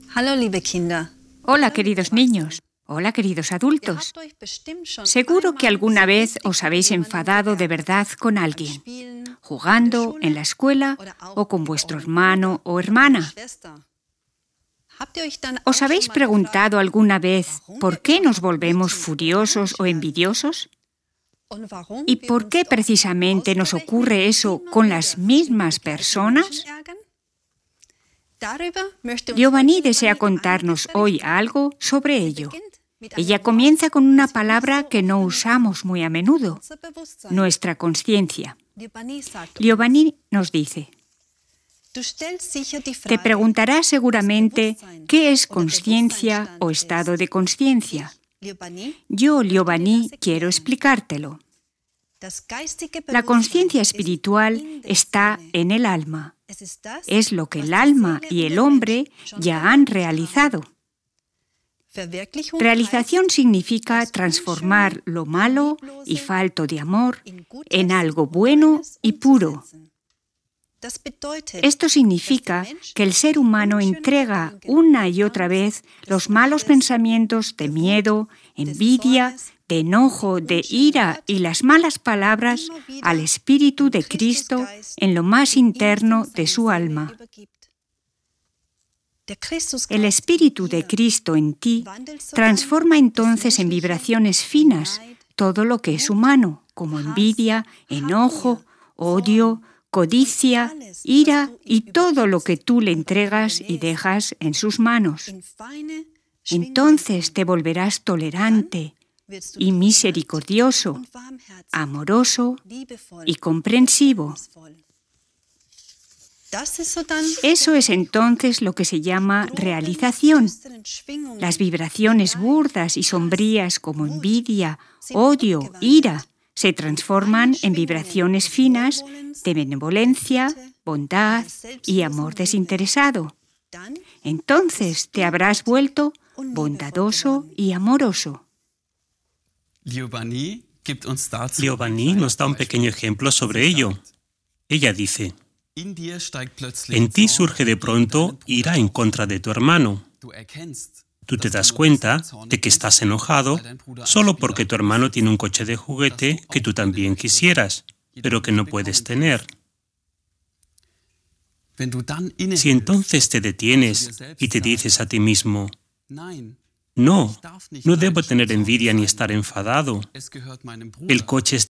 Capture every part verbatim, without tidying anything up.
Hallo, liebe Kinder. Hola, queridos niños. Hola, queridos adultos. Seguro que alguna vez os habéis enfadado de verdad con alguien, jugando, en la escuela o con vuestro hermano o hermana. ¿Os habéis preguntado alguna vez por qué nos volvemos furiosos o envidiosos? ¿Y por qué precisamente nos ocurre eso con las mismas personas? Giovanni desea contarnos hoy algo sobre ello. Ella comienza con una palabra que no usamos muy a menudo, nuestra conciencia. Giovanni nos dice: te preguntarás seguramente qué es conciencia o estado de conciencia. Yo, Giovanni, quiero explicártelo. La conciencia espiritual está en el alma. Es lo que el alma y el hombre ya han realizado. Realización significa transformar lo malo y falto de amor en algo bueno y puro. Esto significa que el ser humano entrega una y otra vez los malos pensamientos de miedo, envidia, de enojo, de ira y las malas palabras al Espíritu de Cristo en lo más interno de su alma. El Espíritu de Cristo en ti transforma entonces en vibraciones finas todo lo que es humano, como envidia, enojo, odio, codicia, ira y todo lo que tú le entregas y dejas en sus manos. Entonces te volverás tolerante y misericordioso, amoroso y comprensivo. Eso es entonces lo que se llama realización. Las vibraciones burdas y sombrías como envidia, odio, ira, se transforman en vibraciones finas de benevolencia, bondad y amor desinteresado. Entonces te habrás vuelto bondadoso y amoroso. Giovanni nos da un pequeño ejemplo sobre ello. Ella dice: en ti surge de pronto ira en contra de tu hermano. Tú te das cuenta de que estás enojado solo porque tu hermano tiene un coche de juguete que tú también quisieras, pero que no puedes tener. Si entonces te detienes y te dices a ti mismo: no, no debo tener envidia ni estar enfadado. El coche es...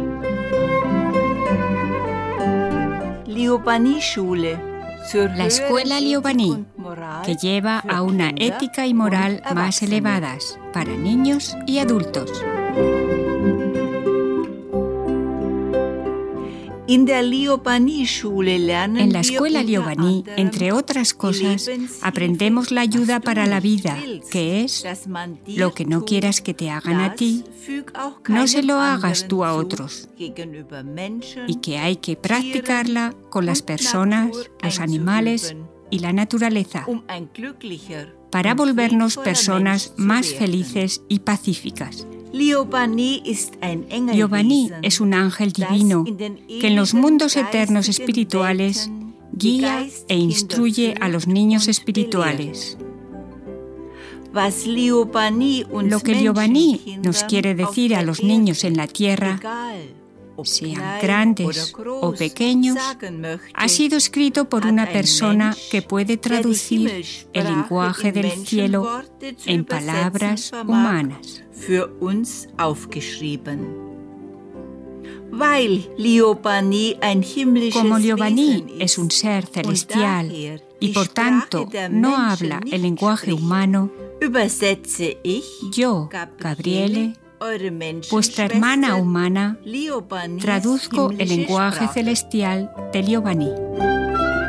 La escuela Giovanni, que lleva a una ética y moral más elevadas para niños y adultos. En la escuela Giovanni, entre otras cosas, aprendemos la ayuda para la vida, que es: lo que no quieras que te hagan a ti, no se lo hagas tú a otros, y que hay que practicarla con las personas, los animales y la naturaleza, para volvernos personas más felices y pacíficas. Giovanni es un ángel divino que en los mundos eternos espirituales guía e instruye a los niños espirituales. Lo que Giovanni nos quiere decir a los niños en la tierra, sean grandes o pequeños, ha sido escrito por una persona que puede traducir el lenguaje del cielo en palabras humanas. Como Giovanni es un ser celestial y por tanto no habla el lenguaje humano, yo, Gabriele, vuestra hermana humana, traduzco el lenguaje celestial de Giovanni.